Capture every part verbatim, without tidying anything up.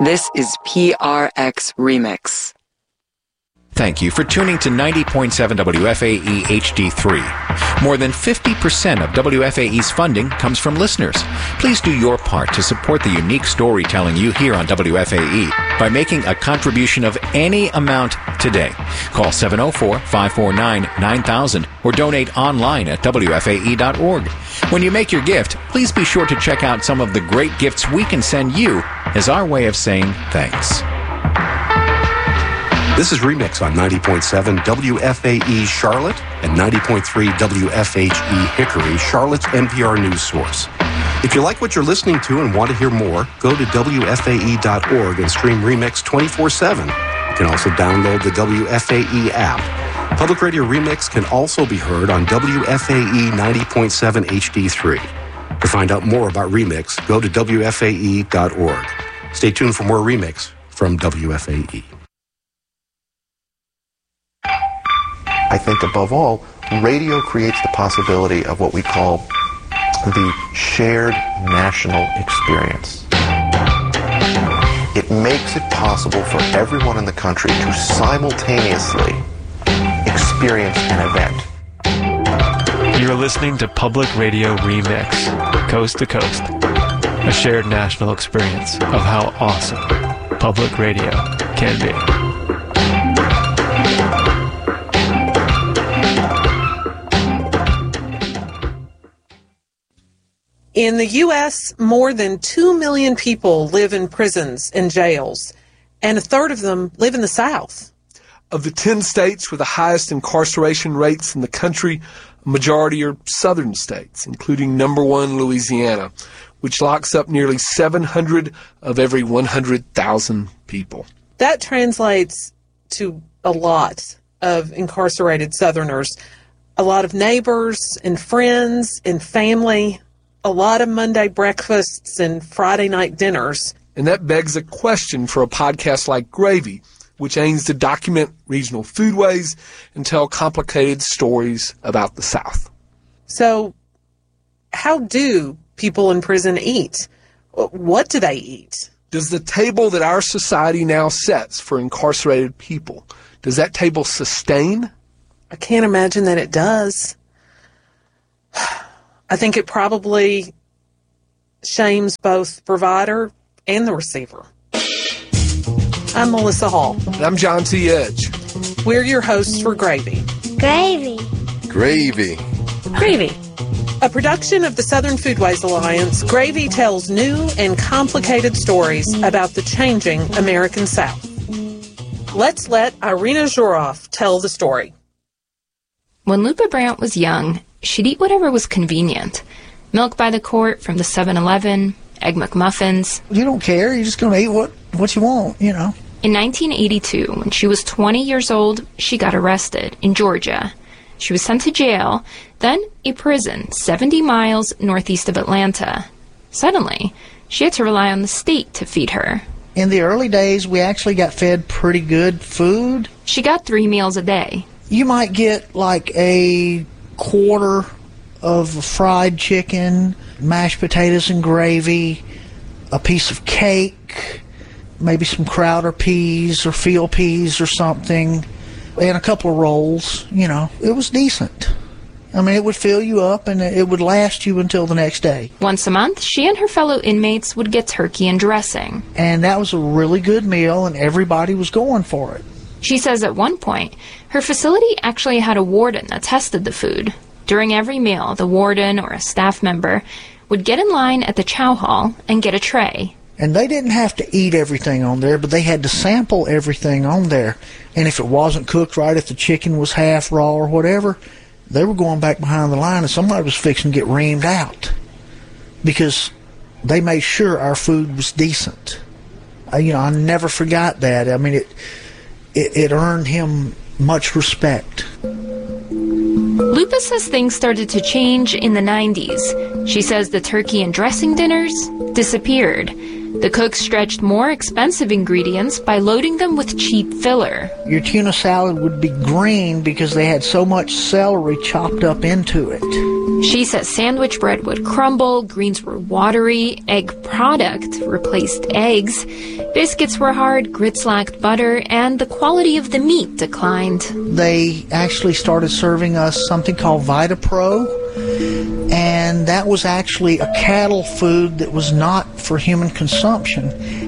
This is P R X Remix. Thank you for tuning to ninety point seven W F A E H D three. More than fifty percent of W F A E's funding comes from listeners. Please do your part to support the unique storytelling you hear on W F A E by making a contribution of any amount today. Call seven oh four, five four nine, nine thousand or donate online at W F A E dot org. When you make your gift, please be sure to check out some of the great gifts we can send you as our way of saying thanks. This is Remix on ninety point seven W F A E Charlotte and ninety point three W F H E Hickory, Charlotte's N P R news source. If you like what you're listening to and want to hear more, go to W F A E dot org and stream Remix twenty-four seven. You can also download the W F A E app. Public Radio Remix can also be heard on W F A E ninety point seven H D three. To find out more about Remix, go to W F A E dot org. Stay tuned for more Remix from W F A E. I think above all, radio creates the possibility of what we call the shared national experience. It makes it possible for everyone in the country to simultaneously experience an event. You're listening to Public Radio Remix, coast to coast, a shared national experience of how awesome public radio can be. In the U S, more than two million people live in prisons and jails, and a third of them live in the South. Of the ten states with the highest incarceration rates in the country, a majority are southern states, including number one Louisiana, which locks up nearly seven hundred of every one hundred thousand people. That translates to a lot of incarcerated Southerners, a lot of neighbors and friends and family, a lot of Monday breakfasts and Friday night dinners. And that begs a question for a podcast like Gravy, which aims to document regional foodways and tell complicated stories about the South. So, how do people in prison eat? What do they eat? Does the table that our society now sets for incarcerated people, does that table sustain? I can't imagine that it does. I think it probably shames both the provider and the receiver. I'm Melissa Hall. And I'm John T. Edge. We're your hosts for Gravy. Gravy. Gravy. Gravy. A production of the Southern Foodways Alliance, Gravy tells new and complicated stories about the changing American South. Let's let Irina Zhurov tell the story. When Lupa Brandt was young, she'd eat whatever was convenient. Milk by the quart from the seven eleven, Egg McMuffins. You don't care. You're just going to eat what, what you want, you know. In nineteen eighty-two, when she was twenty years old, she got arrested in Georgia. She was sent to jail, then a prison seventy miles northeast of Atlanta. Suddenly, she had to rely on the state to feed her. In the early days, we actually got fed pretty good food. She got three meals a day. You might get like a quarter of fried chicken, mashed potatoes and gravy, a piece of cake, maybe some Crowder peas or field peas or something, and a couple of rolls. You know, it was decent. I mean, it would fill you up and it would last you until the next day. Once a month, she and her fellow inmates would get turkey and dressing. And that was a really good meal, and everybody was going for it. She says at one point, her facility actually had a warden that tested the food. During every meal, the warden or a staff member would get in line at the chow hall and get a tray. And they didn't have to eat everything on there, but they had to sample everything on there. And if it wasn't cooked right, if the chicken was half raw or whatever, they were going back behind the line and somebody was fixing to get reamed out because they made sure our food was decent. I, you know, I never forgot that. I mean, it, it, it earned him much respect. Lupa says things started to change in the nineties. She says the turkey and dressing dinners disappeared. The cooks stretched more expensive ingredients by loading them with cheap filler. Your tuna salad would be green because they had so much celery chopped up into it. She says sandwich bread would crumble, greens were watery, egg product replaced eggs, biscuits were hard, grits lacked butter, and the quality of the meat declined. They actually started serving us something called VitaPro, and that was actually a cattle food that was not for human consumption.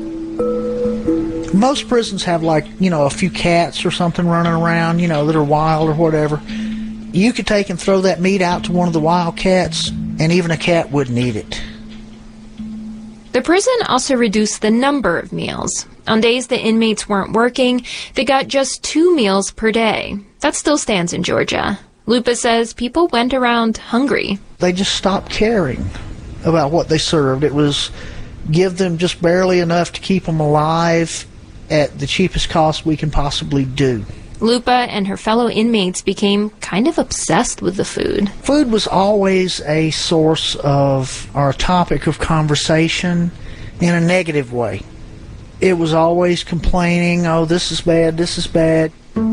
Most prisons have, like, you know, a few cats or something running around, you know, that are wild or whatever. You could take and throw that meat out to one of the wild cats, and even a cat wouldn't eat it. The prison also reduced the number of meals. On days the inmates weren't working, they got just two meals per day. That still stands in Georgia. Lupa says people went around hungry. They just stopped caring about what they served. It was give them just barely enough to keep them alive at the cheapest cost we can possibly do. Lupa and her fellow inmates became kind of obsessed with the food. Food was always a source of, or a topic of conversation in a negative way. It was always complaining, oh, this is bad, this is bad.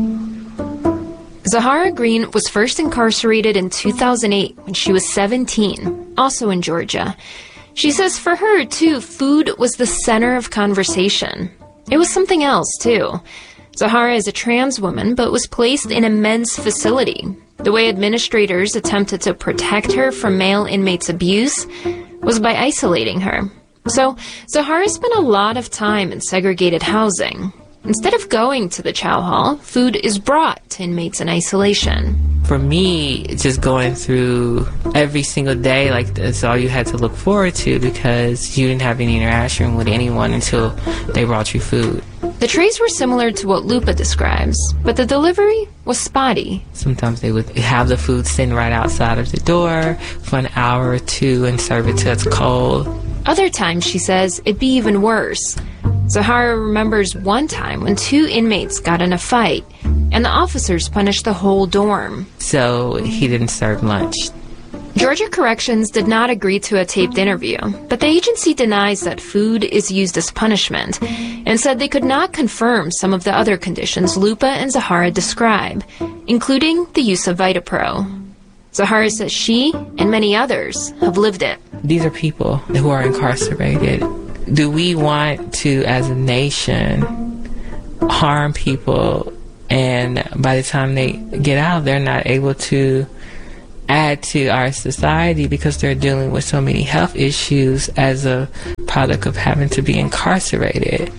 Zahara Green was first incarcerated in two thousand eight when she was seventeen, also in Georgia. She says for her, too, food was the center of conversation. It was something else, too. Zahara is a trans woman, but was placed in a men's facility. The way administrators attempted to protect her from male inmates' abuse was by isolating her. So, Zahara spent a lot of time in segregated housing. Instead of going to the chow hall, food is brought to inmates in isolation. For me, just going through every single day, like, that's all you had to look forward to because you didn't have any interaction with anyone until they brought you food. The trays were similar to what Lupa describes, but the delivery was spotty. Sometimes they would have the food sitting right outside of the door for an hour or two and serve it till it's cold. Other times, she says, it'd be even worse. Zahara remembers one time when two inmates got in a fight, and the officers punished the whole dorm. So he didn't serve lunch. Georgia Corrections did not agree to a taped interview, but the agency denies that food is used as punishment and said they could not confirm some of the other conditions Lupa and Zahara describe, including the use of VitaPro. Zahara says she and many others have lived it. These are people who are incarcerated. Do we want to, as a nation, harm people and by the time they get out, they're not able to add to our society because they're dealing with so many health issues as a product of having to be incarcerated?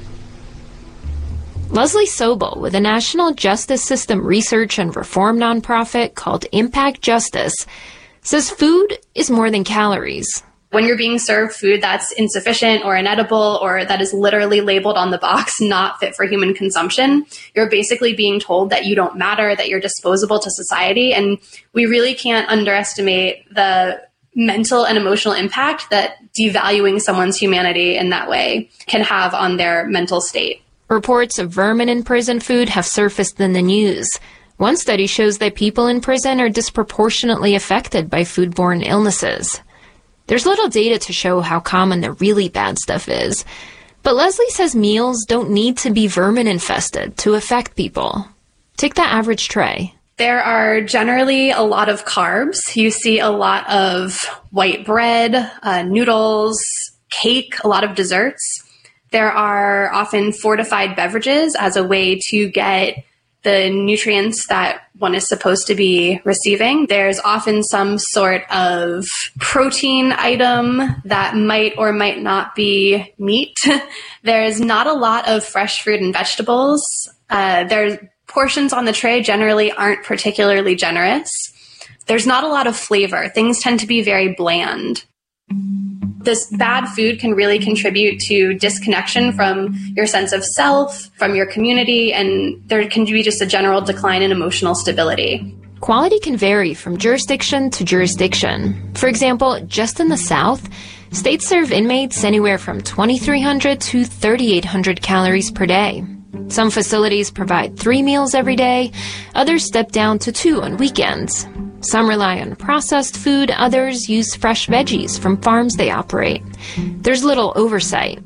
Leslie Sobel, with a National Justice System Research and Reform nonprofit called Impact Justice, says food is more than calories. When you're being served food that's insufficient or inedible or that is literally labeled on the box, not fit for human consumption, you're basically being told that you don't matter, that you're disposable to society. And we really can't underestimate the mental and emotional impact that devaluing someone's humanity in that way can have on their mental state. Reports of vermin in prison food have surfaced in the news. One study shows that people in prison are disproportionately affected by foodborne illnesses. There's little data to show how common the really bad stuff is, but Leslie says meals don't need to be vermin-infested to affect people. Take the average tray. There are generally a lot of carbs. You see a lot of white bread, uh, noodles, cake, a lot of desserts. There are often fortified beverages as a way to get the nutrients that one is supposed to be receiving. There's often some sort of protein item that might or might not be meat. There's not a lot of fresh fruit and vegetables. Uh, there's portions on the tray generally aren't particularly generous. There's not a lot of flavor. Things tend to be very bland. This bad food can really contribute to disconnection from your sense of self, from your community, and there can be just a general decline in emotional stability. Quality can vary from jurisdiction to jurisdiction. For example, just in the South, states serve inmates anywhere from twenty-three hundred to thirty-eight hundred calories per day. Some facilities provide three meals every day, others step down to two on weekends. Some rely on processed food, others use fresh veggies from farms they operate. There's little oversight.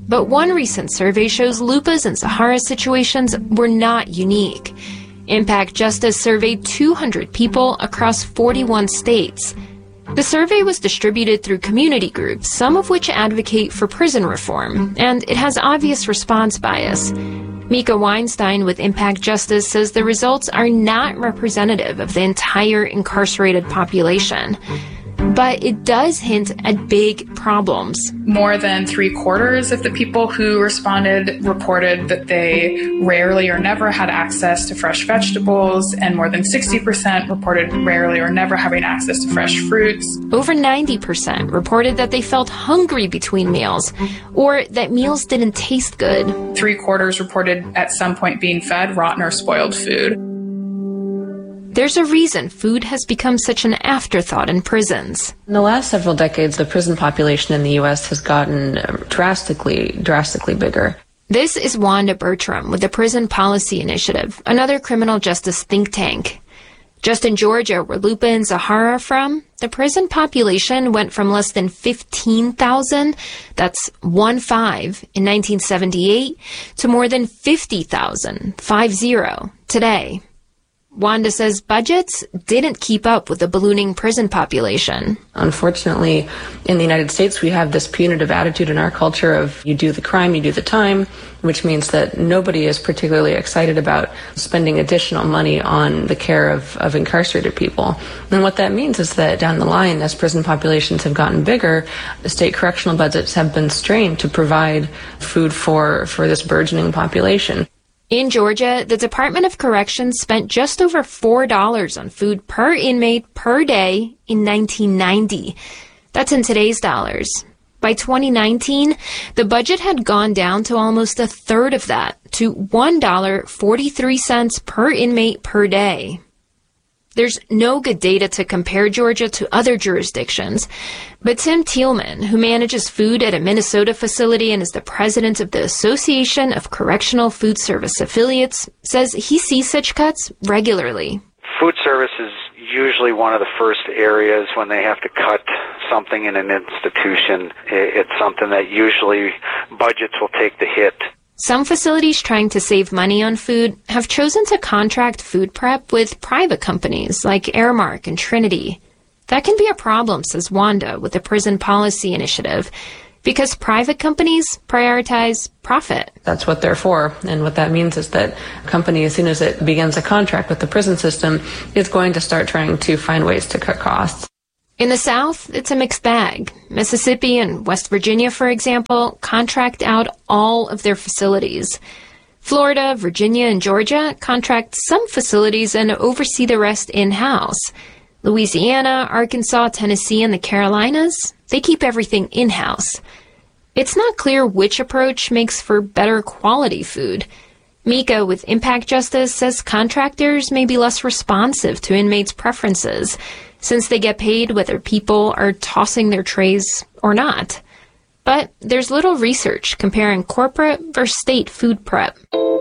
But one recent survey shows Lupa's and Sahara's situations were not unique. Impact Justice surveyed two hundred people across forty-one states. The survey was distributed through community groups, some of which advocate for prison reform, and it has obvious response bias. Mika Weinstein with Impact Justice says the results are not representative of the entire incarcerated population. But it does hint at big problems. More than three quarters of the people who responded reported that they rarely or never had access to fresh vegetables, and more than sixty percent reported rarely or never having access to fresh fruits. Over ninety percent reported that they felt hungry between meals, or that meals didn't taste good. Three quarters reported at some point being fed rotten or spoiled food. There's a reason food has become such an afterthought in prisons. In the last several decades, the prison population in the U S has gotten drastically, drastically bigger. This is Wanda Bertram with the Prison Policy Initiative, another criminal justice think tank. Just in Georgia, where Lupa and Zahara are from, the prison population went from less than fifteen thousand, that's one five, in nineteen seventy-eight, to more than fifty thousand, five zero, today. Wanda says budgets didn't keep up with the ballooning prison population. Unfortunately, in the United States, we have this punitive attitude in our culture of you do the crime, you do the time, which means that nobody is particularly excited about spending additional money on the care of, of incarcerated people. And what that means is that down the line, as prison populations have gotten bigger, the state correctional budgets have been strained to provide food for, for this burgeoning population. In Georgia, the Department of Corrections spent just over four dollars on food per inmate per day in nineteen ninety. That's in today's dollars. By twenty nineteen, the budget had gone down to almost a third of that, to one dollar and forty-three cents per inmate per day. There's no good data to compare Georgia to other jurisdictions, but Tim Thielman, who manages food at a Minnesota facility and is the president of the Association of Correctional Food Service Affiliates, says he sees such cuts regularly. Food service is usually one of the first areas when they have to cut something in an institution. It's something that usually budgets will take the hit. Some facilities trying to save money on food have chosen to contract food prep with private companies like Aramark and Trinity. That can be a problem, says Wanda with the Prison Policy Initiative, because private companies prioritize profit. That's what they're for. And what that means is that a company, as soon as it begins a contract with the prison system, is going to start trying to find ways to cut costs. In the South, it's a mixed bag. Mississippi and West Virginia, for example, contract out all of their facilities. Florida, Virginia, and Georgia contract some facilities and oversee the rest in-house. Louisiana, Arkansas, Tennessee, and the Carolinas, they keep everything in-house. It's not clear which approach makes for better quality food. Mika with Impact Justice says contractors may be less responsive to inmates' preferences, since they get paid whether people are tossing their trays or not. But there's little research comparing corporate versus state food prep.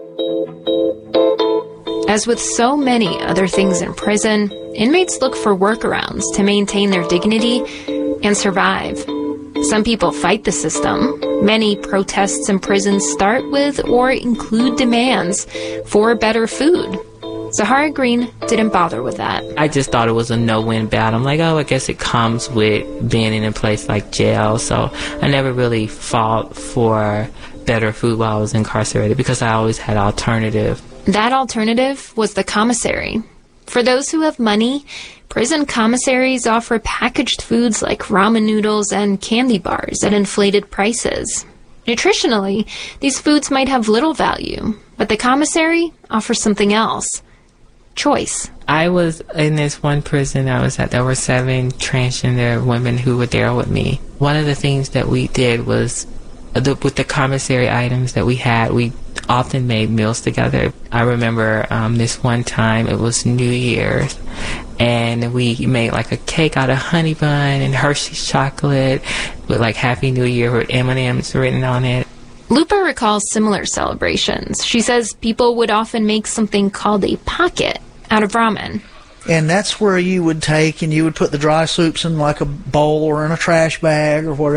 As with so many other things in prison, inmates look for workarounds to maintain their dignity and survive. Some people fight the system. Many protests in prisons start with or include demands for better food. Zahara Green didn't bother with that. I just thought it was a no-win battle. I'm like, oh, I guess it comes with being in a place like jail. So I never really fought for better food while I was incarcerated because I always had alternative. That alternative was the commissary. For those who have money, prison commissaries offer packaged foods like ramen noodles and candy bars at inflated prices. Nutritionally, these foods might have little value, but the commissary offers something else. Choice. I was in this one prison I was at. There were seven transgender women who were there with me. One of the things that we did was, the, with the commissary items that we had, we often made meals together. I remember um, this one time, it was New Year's, and we made like a cake out of honey bun and Hershey's chocolate with like Happy New Year with M and M's written on it. Lupa recalls similar celebrations. She says people would often make something called a pocket out of ramen. And that's where you would take and you would put the dry soups in like a bowl or in a trash bag or whatever.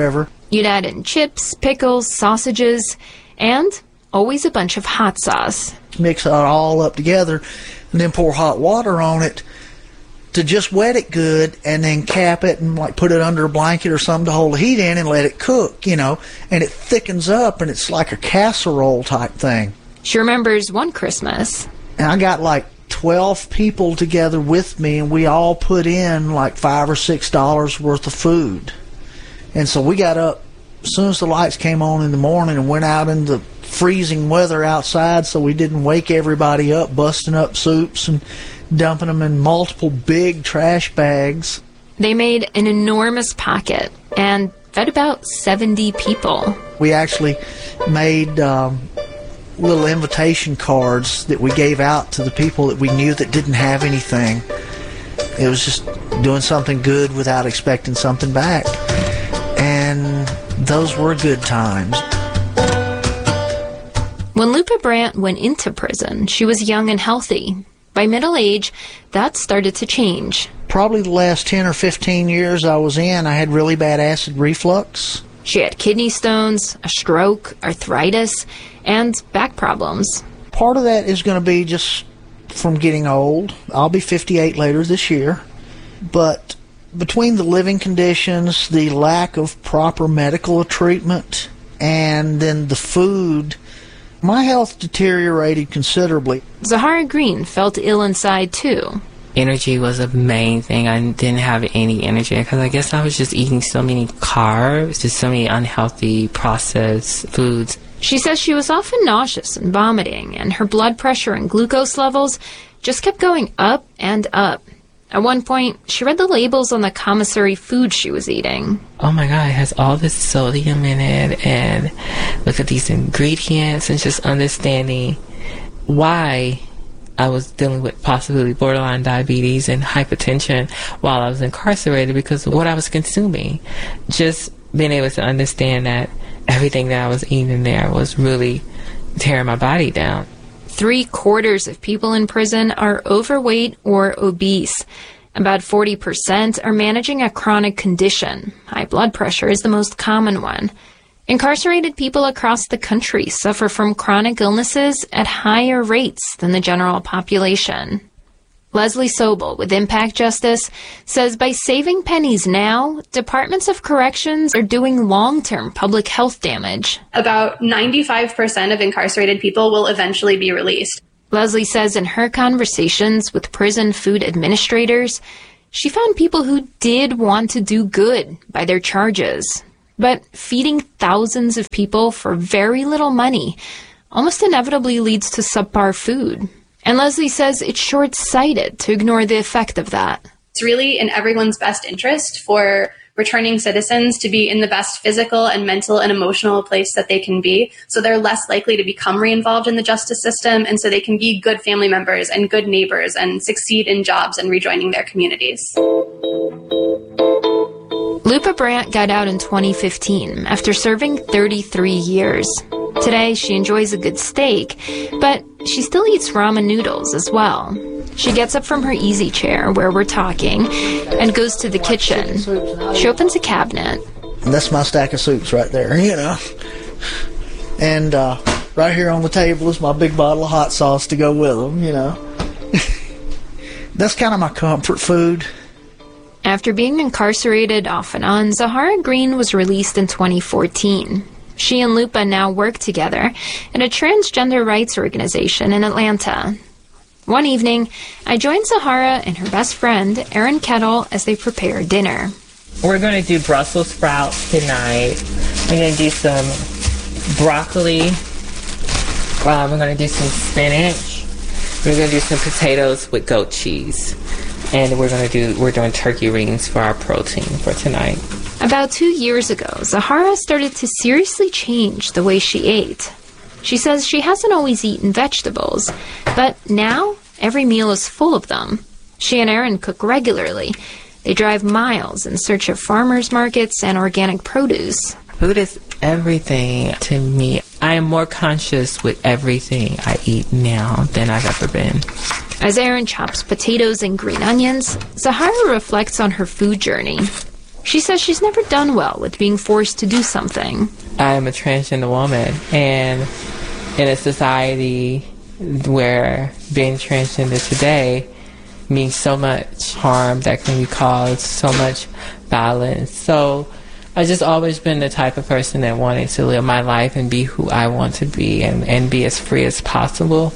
You'd add in chips, pickles, sausages, and always a bunch of hot sauce. Mix it all up together and then pour hot water on it to just wet it good, and then cap it and like put it under a blanket or something to hold the heat in and let it cook, you know, and it thickens up and it's like a casserole type thing. She remembers one Christmas. And I got like twelve people together with me, and we all put in like five or six dollars worth of food. And so we got up as soon as the lights came on in the morning and went out in the freezing weather outside so we didn't wake everybody up, busting up soups and dumping them in multiple big trash bags. They made an enormous pocket and fed about seventy people. We actually made um, little invitation cards that we gave out to the people that we knew that didn't have anything. It was just doing something good without expecting something back. And those were good times. When Lupa Brandt went into prison, she was young and healthy. By middle age, that started to change. Probably the last ten or fifteen years I was in, I had really bad acid reflux. She had kidney stones, a stroke, arthritis, and back problems. Part of that is going to be just from getting old. I'll be fifty-eight later this year. But between the living conditions, the lack of proper medical treatment, and then the food, my health deteriorated considerably. Zahara Green felt ill inside, too. Energy was a main thing. I didn't have any energy because I guess I was just eating so many carbs, just so many unhealthy processed foods. She says she was often nauseous and vomiting, and her blood pressure and glucose levels just kept going up and up. At one point, she read the labels on the commissary food she was eating. Oh my God, it has all this sodium in it, and look at these ingredients, and just understanding why I was dealing with possibly borderline diabetes and hypertension while I was incarcerated because of what I was consuming. Just being able to understand that everything that I was eating there was really tearing my body down. Three quarters of people in prison are overweight or obese. About forty percent are managing a chronic condition. High blood pressure is the most common one. Incarcerated people across the country suffer from chronic illnesses at higher rates than the general population. Leslie Sobel with Impact Justice says by saving pennies now, departments of corrections are doing long-term public health damage. About ninety-five percent of incarcerated people will eventually be released. Leslie says in her conversations with prison food administrators, she found people who did want to do good by their charges. But feeding thousands of people for very little money almost inevitably leads to subpar food. And Leslie says it's short-sighted to ignore the effect of that. It's really in everyone's best interest for returning citizens to be in the best physical and mental and emotional place that they can be, so they're less likely to become re-involved in the justice system, and so they can be good family members and good neighbors and succeed in jobs and rejoining their communities. Lupa Brandt got out in twenty fifteen after serving thirty-three years. Today, she enjoys a good steak, but she still eats ramen noodles as well. She gets up from her easy chair where we're talking and goes to the kitchen. She opens a cabinet. And that's my stack of soups right there, you know. And uh, right here on the table is my big bottle of hot sauce to go with them, you know. That's kind of my comfort food. After being incarcerated off and on, Zahara Green was released in twenty fourteen. She and Lupa now work together at a transgender rights organization in Atlanta. One evening, I joined Zahara and her best friend, Erin Kettle, as they prepare dinner. We're going to do Brussels sprouts tonight. We're going to do some broccoli. Uh, we're going to do some spinach. We're going to do some potatoes with goat cheese. And we're going to do, we're doing turkey rings for our protein for tonight. About two years ago, Zahara started to seriously change the way she ate. She says she hasn't always eaten vegetables, but now every meal is full of them. She and Erin cook regularly. They drive miles in search of farmers markets and organic produce. Food is everything to me. I am more conscious with everything I eat now than I've ever been. As Erin chops potatoes and green onions, Zahara reflects on her food journey. She says she's never done well with being forced to do something. I am a transgender woman, and in a society where being transgender today means so much harm that can be caused, so much violence. So I've just always been the type of person that wanted to live my life and be who I want to be and, and be as free as possible.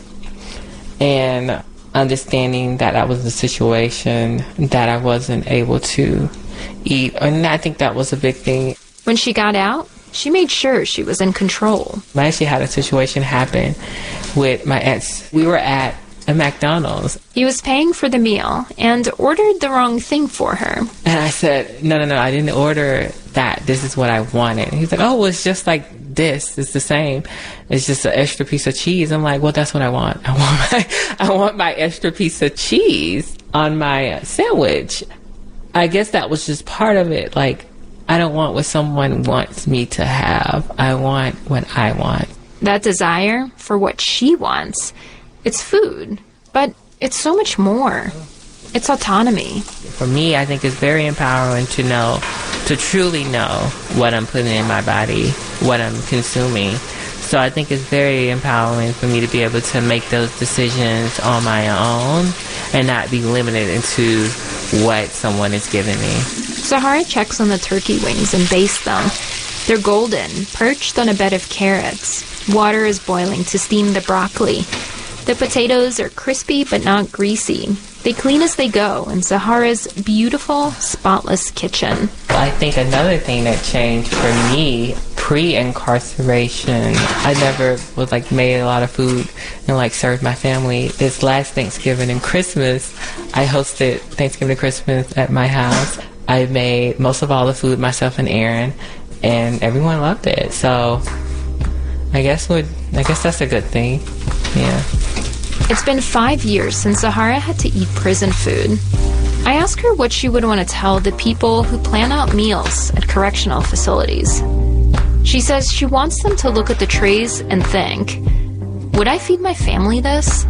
And understanding that that was the situation, that I wasn't able to eat. And I think that was a big thing. When she got out, she made sure she was in control. I actually had a situation happen with my ex. We were at a McDonald's. He was paying for the meal and ordered the wrong thing for her. And I said, no, no, no, I didn't order that. This is what I wanted. And he's like, oh, well, it's just like this. It's the same. It's just an extra piece of cheese. I'm like, well, that's what I want. I want my, I want my extra piece of cheese on my sandwich. I guess that was just part of it. Like, I don't want what someone wants me to have. I want what I want. That desire for what she wants, it's food, but it's so much more. It's autonomy. For me, I think it's very empowering to know, to truly know what I'm putting in my body, what I'm consuming. So I think it's very empowering for me to be able to make those decisions on my own and not be limited into what someone is giving me. Sahara checks on the turkey wings and bastes them. They're golden, perched on a bed of carrots. Water is boiling to steam the broccoli. The potatoes are crispy but not greasy. They clean as they go in Sahara's beautiful, spotless kitchen. I think another thing that changed for me pre-incarceration, I never was like made a lot of food and like served my family. This last Thanksgiving and Christmas, I hosted Thanksgiving and Christmas at my house. I made most of all the food myself and Aaron, and everyone loved it. So I guess would I guess that's a good thing. Yeah. It's been five years since Sahara had to eat prison food. I asked her what she would want to tell the people who plan out meals at correctional facilities. She says she wants them to look at the trays and think, would I feed my family this?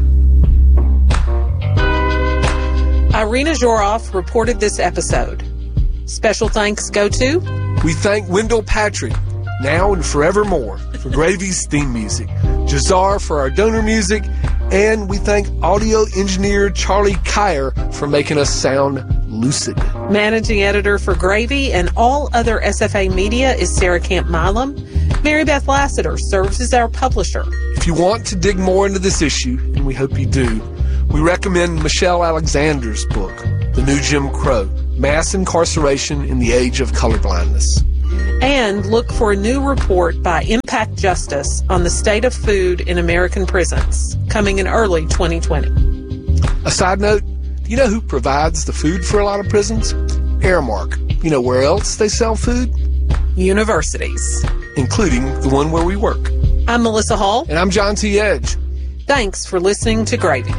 Irina Zhorov reported this episode. Special thanks go to... We thank Wendell Patrick, now and forevermore, for Gravy's theme music, Jazar for our donor music, and we thank audio engineer Charlie Kyer for making us sound lucid. Managing editor for Gravy and all other S F A media is Sarah Camp Milam. Mary Beth Lassiter serves as our publisher. If you want to dig more into this issue, and we hope you do, we recommend Michelle Alexander's book, The New Jim Crow, Mass Incarceration in the Age of Colorblindness. And look for a new report by Impact Justice on the state of food in American prisons, coming in early twenty twenty. A side note, do you know who provides the food for a lot of prisons? Aramark. You know where else they sell food? Universities. Including the one where we work. I'm Melissa Hall. And I'm John T. Edge. Thanks for listening to Gravy.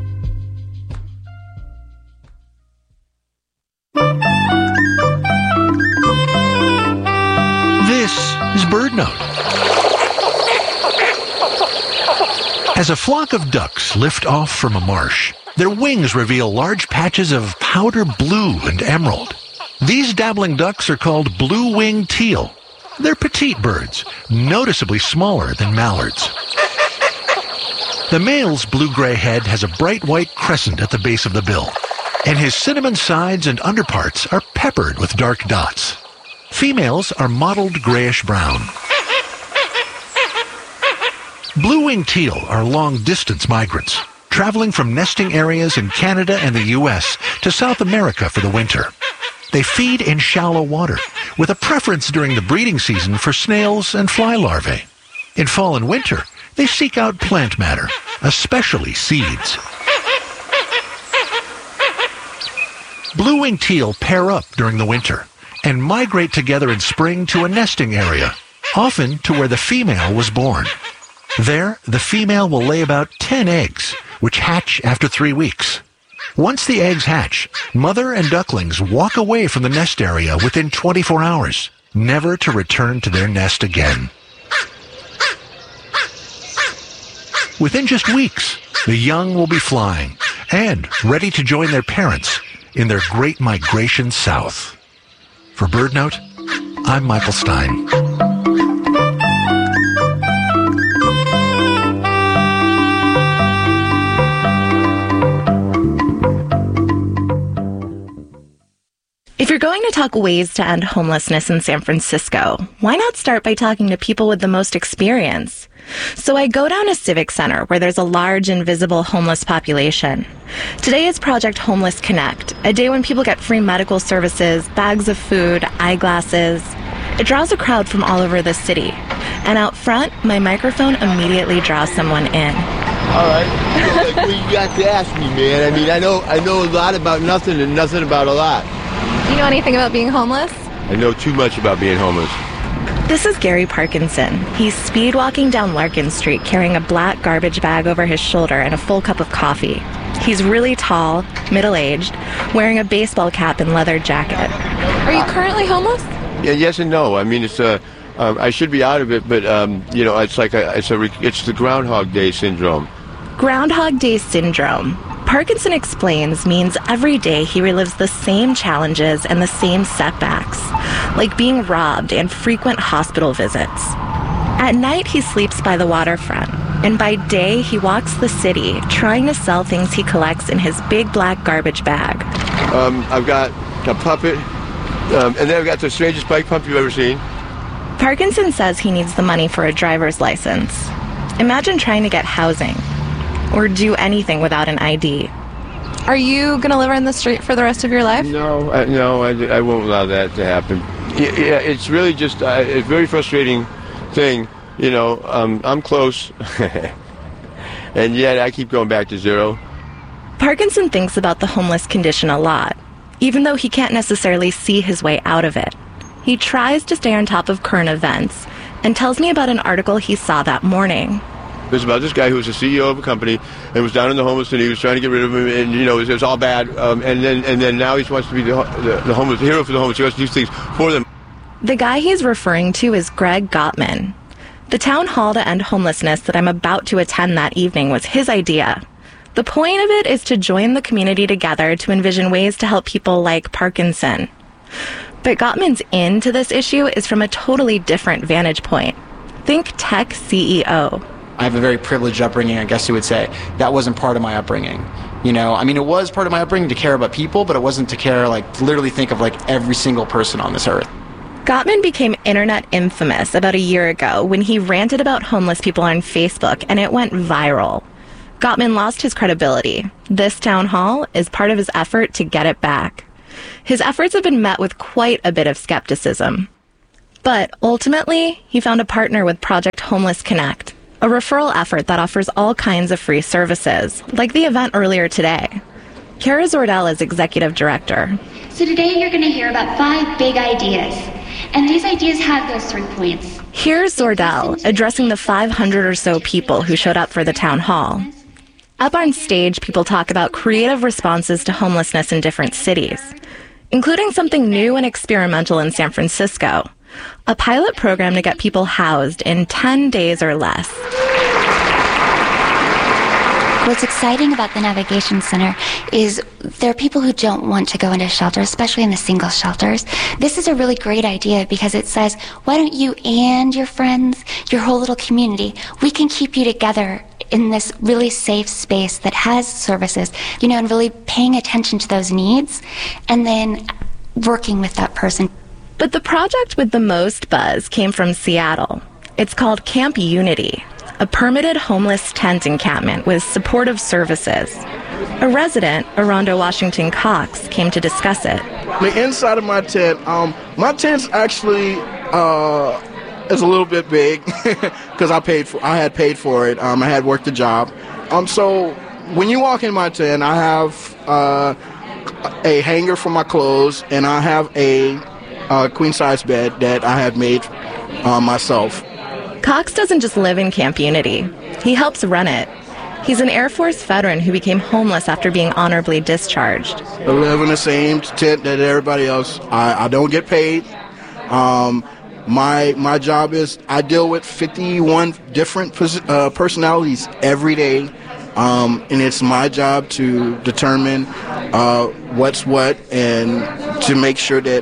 This is BirdNote. As a flock of ducks lift off from a marsh, their wings reveal large patches of powder blue and emerald. These dabbling ducks are called blue-winged teal. They're petite birds, noticeably smaller than mallards. The male's blue-gray head has a bright white crescent at the base of the bill, and his cinnamon sides and underparts are peppered with dark dots. Females are mottled grayish-brown. Blue-winged teal are long-distance migrants, traveling from nesting areas in Canada and the U S to South America for the winter. They feed in shallow water, with a preference during the breeding season for snails and fly larvae. In fall and winter, they seek out plant matter, especially seeds. Blue-winged teal pair up during the winter and migrate together in spring to a nesting area, often to where the female was born. There, the female will lay about ten eggs, which hatch after three weeks. Once the eggs hatch, mother and ducklings walk away from the nest area within twenty-four hours, never to return to their nest again. Within just weeks, the young will be flying and ready to join their parents in their great migration south. For BirdNote, I'm Michael Stein. If you're going to talk ways to end homelessness in San Francisco, why not start by talking to people with the most experience? So I go down to Civic Center, where there's a large invisible homeless population. Today is Project Homeless Connect, a day when people get free medical services, bags of food, eyeglasses. It draws a crowd from all over the city. And out front, my microphone immediately draws someone in. All right. So, like, what you got to ask me, man? I mean, I know I know a lot about nothing and nothing about a lot. Do you know anything about being homeless? I know too much about being homeless. This is Gary Parkinson. He's speed walking down Larkin Street carrying a black garbage bag over his shoulder and a full cup of coffee. He's really tall, middle-aged, wearing a baseball cap and leather jacket. Are you currently homeless? Yeah, yes and no. I mean, it's uh, um, I should be out of it, but um, you know, it's like a, it's a it's the Groundhog Day syndrome. Groundhog Day syndrome. Parkinson explains means every day he relives the same challenges and the same setbacks, like being robbed and frequent hospital visits. At night, he sleeps by the waterfront, and by day, he walks the city trying to sell things he collects in his big black garbage bag. Um, I've got a puppet, um, and then I've got the strangest bike pump you've ever seen. Parkinson says he needs the money for a driver's license. Imagine trying to get housing or do anything without an I D. Are you going to live on the street for the rest of your life? No, I, no, I, I won't allow that to happen. Yeah, yeah it's really just uh, a very frustrating thing. You know, um, I'm close, and yet I keep going back to zero. Parkinson thinks about the homeless condition a lot, even though he can't necessarily see his way out of it. He tries to stay on top of current events and tells me about an article he saw that morning. It was about this guy who was the C E O of a company and was down in the homeless, and he was trying to get rid of him, and you know it was, it was all bad. Um, and then and then now he wants to be the, the, the homeless the hero for the homeless. He wants to do things for them. The guy he's referring to is Greg Gottman. The town hall to end homelessness that I'm about to attend that evening was his idea. The point of it is to join the community together to envision ways to help people like Parkinson. But Gottman's in to this issue is from a totally different vantage point. Think tech C E O. I have a very privileged upbringing, I guess you would say. That wasn't part of my upbringing. You know, I mean, it was part of my upbringing to care about people, but it wasn't to care, like, literally think of, like, every single person on this earth. Gottman became internet infamous about a year ago when he ranted about homeless people on Facebook, and it went viral. Gottman lost his credibility. This town hall is part of his effort to get it back. His efforts have been met with quite a bit of skepticism. But ultimately, he found a partner with Project Homeless Connect, a referral effort that offers all kinds of free services, like the event earlier today. Kara Zordell is executive director. So today you're going to hear about five big ideas, and these ideas have those three points. Here's Zordell addressing the five hundred or so people who showed up for the town hall. Up on stage, people talk about creative responses to homelessness in different cities, including something new and experimental in San Francisco, a pilot program to get people housed in ten days or less. What's exciting about the Navigation Center is there are people who don't want to go into shelters, especially in the single shelters. This is a really great idea because it says, why don't you and your friends, your whole little community, we can keep you together in this really safe space that has services, you know, and really paying attention to those needs and then working with that person. But the project with the most buzz came from Seattle. It's called Camp Unity, a permitted homeless tent encampment with supportive services. A resident, Arondo Washington Cox, came to discuss it. The inside of my tent, um, my tent's actually uh, is a little bit big because I paid for. I had paid for it. Um, I had worked a job. Um, so when you walk in my tent, I have uh, a hanger for my clothes, and I have a uh, queen-size bed that I had made uh, myself. Cox doesn't just live in Camp Unity. He helps run it. He's an Air Force veteran who became homeless after being honorably discharged. I live in the same tent that everybody else. I, I don't get paid. Um, my my job is I deal with fifty-one different pers- uh, personalities every day, um, and it's my job to determine uh, what's what and to make sure that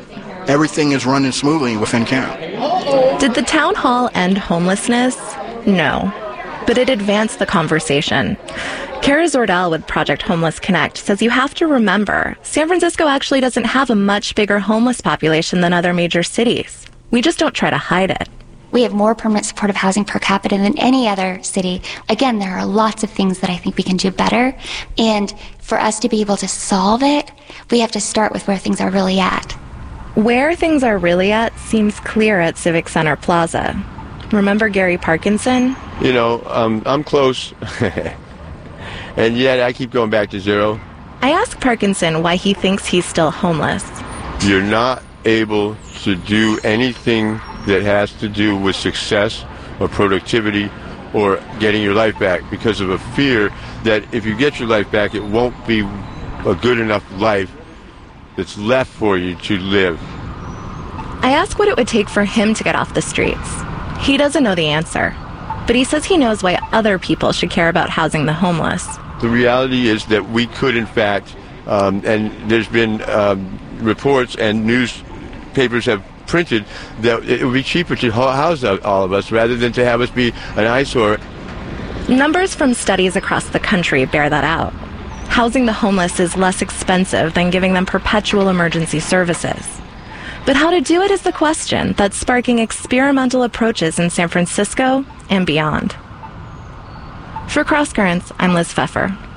everything is running smoothly within camp. Did the town hall end homelessness? No. But it advanced the conversation. Kara Zordell with Project Homeless Connect says you have to remember, San Francisco actually doesn't have a much bigger homeless population than other major cities. We just don't try to hide it. We have more permanent supportive housing per capita than any other city. Again, there are lots of things that I think we can do better. And for us to be able to solve it, we have to start with where things are really at. Where things are really at seems clear at Civic Center Plaza. Remember Gary Parkinson? You know, um, I'm close. And yet I keep going back to zero. I asked Parkinson why he thinks he's still homeless. You're not able to do anything that has to do with success or productivity or getting your life back because of a fear that if you get your life back, it won't be a good enough life that's left for you to live. I asked what it would take for him to get off the streets. He doesn't know the answer, but he says he knows why other people should care about housing the homeless. The reality is that we could, in fact, um, and there's been um, reports and newspapers have printed that it would be cheaper to house all of us rather than to have us be an eyesore. Numbers from studies across the country bear that out. Housing the homeless is less expensive than giving them perpetual emergency services. But how to do it is the question that's sparking experimental approaches in San Francisco and beyond. For Cross Currents, I'm Liz Pfeffer.